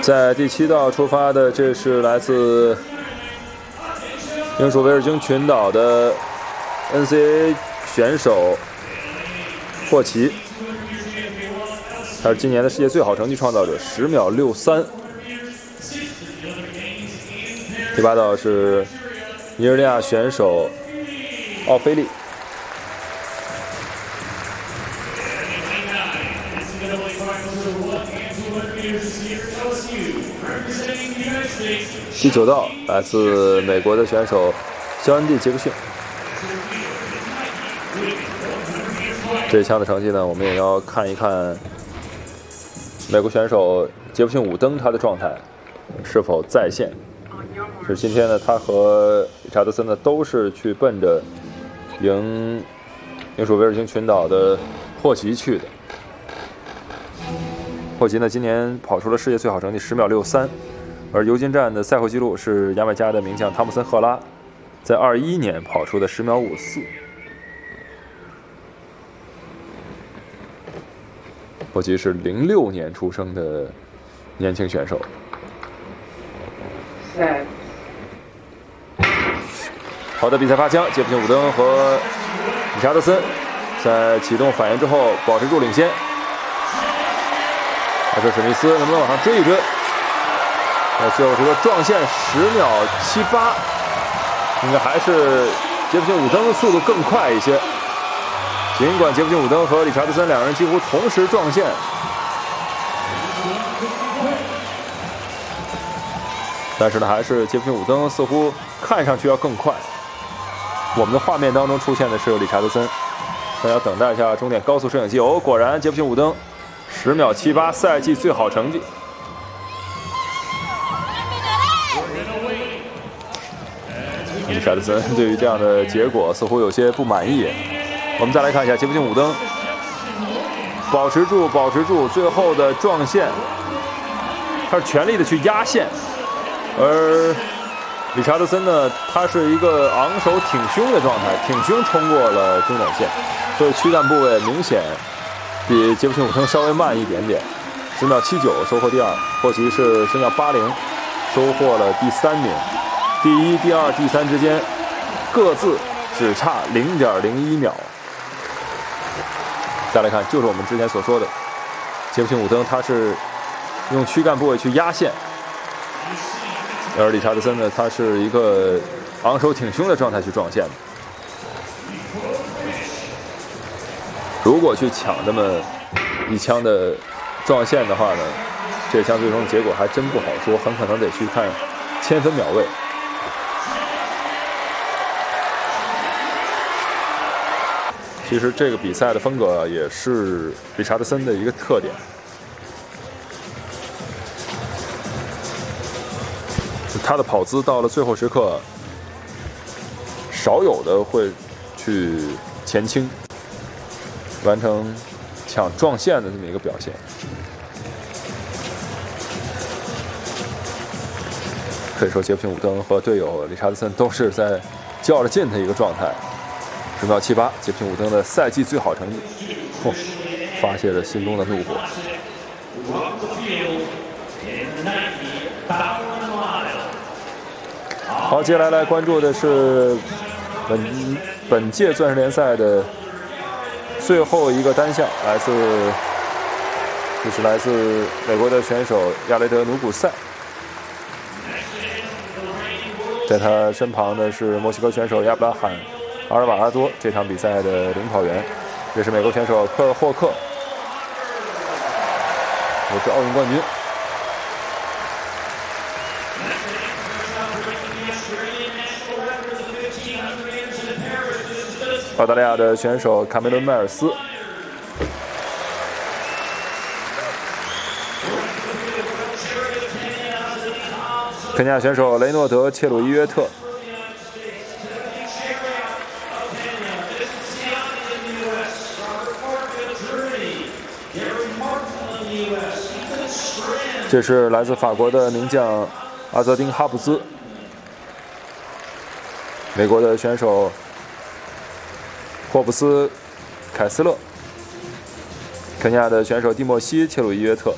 在第7道出发的，这是来自英属维尔京群岛的 NCAA 选手霍奇，他是今年的世界最好成绩创造者，10秒63。第8道是尼日利亚选手奥菲利。第9道来自美国的选手肖恩蒂·杰克逊。这一枪的成绩呢，我们也要看一看美国选手杰弗逊·伍登他的状态是否在线。是今天呢，他和理查德森呢都是去奔着赢英属维尔京群岛的霍奇去的。霍奇呢，今年跑出了世界最好成绩10秒63，而尤金站的赛后纪录是牙买加的名将汤姆森·赫拉在21年跑出的10秒54。霍奇是06年出生的年轻选手。好的，比赛发枪，杰弗逊·伍登和理查德森在启动反应之后保持住领先。他说史密斯能不能往上追一追？最后这个撞线10秒78，应该还是杰弗逊·伍登的速度更快一些。尽管杰弗逊·伍登和理查德森两人几乎同时撞线，但是呢，还是杰弗逊·伍登似乎看上去要更快。我们的画面当中出现的是理查德森，大家等待一下终点高速摄影机。哦，果然杰弗逊·伍登10秒78，赛季最好成绩。理查德森对于这样的结果似乎有些不满意。我们再来看一下杰弗逊·伍登，保持住，最后的撞线，他是全力的去压线，而理查德森呢，他是一个昂首挺胸的状态，挺胸冲过了终点线，所以躯干部位明显比杰弗逊·伍登稍微慢一点点，10秒79收获第2，霍奇是10秒80收获了第3名。第1、第2、第3之间各自只差0.01秒。再来看，就是我们之前所说的，杰弗逊·伍登他是用躯干部位去压线，而理查德森呢，他是一个昂首挺胸的状态去撞线的。如果去抢这么一枪的撞线的话呢，这枪最终的结果还真不好说，很可能得去看千分秒位。其实这个比赛的风格也是理查德森的一个特点，他的跑姿到了最后时刻，少有的会去前倾，完成抢撞线的这么一个表现。可以说，杰弗逊·伍登和队友理查德森都是在较着劲的一个状态。10秒78，杰弗逊·伍登的赛季最好成绩，发泄了心中的怒火。好，接下来关注的是本届钻石联赛的最后一个单项，就是来自美国的选手亚雷德·努古塞，在他身旁的是墨西哥选手亚布拉罕·阿尔瓦拉多，这场比赛的领跑员。这是美国选手科尔霍克，也是奥运冠军。澳大利亚的选手卡梅伦·迈尔斯，肯尼亚选手雷诺德·切鲁伊约特，这是来自法国的名将阿泽丁·哈布兹，美国的选手霍布斯·凯斯勒，肯尼亚的选手蒂莫西·切鲁伊约特，